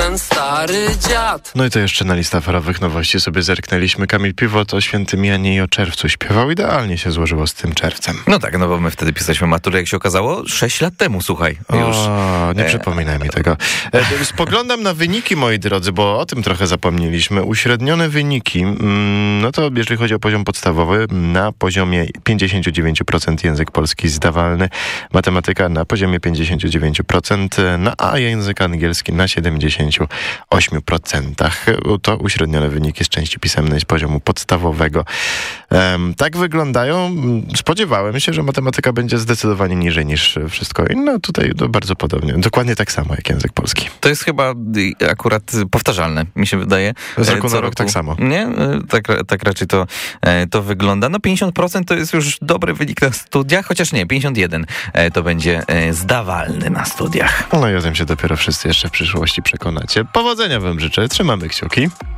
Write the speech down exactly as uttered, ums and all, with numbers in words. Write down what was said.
ten stary dziad. No i to jeszcze na listę aferowych nowości sobie zerknęliśmy. Kamil Piwot o Świętym Janie i o czerwcu śpiewał. Idealnie się złożyło z tym czerwcem. No tak, no bo my wtedy pisaliśmy maturę, jak się okazało, sześć lat temu, słuchaj. Już. O, nie e... przypominaj mi tego. E, spoglądam na wyniki, moi drodzy, bo o tym trochę zapomnieliśmy. Uśrednione wyniki, mm, no to jeżeli chodzi o poziom podstawowy, na poziomie pięćdziesiąt dziewięć procent język polski zdawalny, matematyka na poziomie pięćdziesiąt dziewięć procent, no a język angielski na siedemdziesiąt osiem procent. To uśrednione wyniki z części pisemnej z poziomu podstawowego. Um, tak wyglądają. Spodziewałem się, że matematyka będzie zdecydowanie niżej niż wszystko inne. Tutaj to bardzo podobnie. Dokładnie tak samo jak język polski. To jest chyba akurat powtarzalne, mi się wydaje. Z roku Co na rok roku. tak samo. Nie? Tak, tak raczej to, to wygląda. No pięćdziesiąt procent to jest już dobry wynik na studiach, chociaż nie, pięćdziesiąt jeden procent to będzie zdawalny na studiach. No i o tym się dopiero wszyscy jeszcze w przyszłości przekonacie. Powodzenia wam życzę. Trzymamy kciuki.